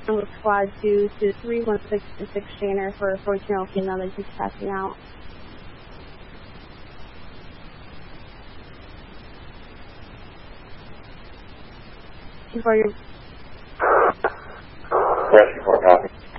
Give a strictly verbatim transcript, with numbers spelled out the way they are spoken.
with squad two to three one six to six Shanner for a fourteen-year-old female that keeps passing out. Before you... Rescue four, copy.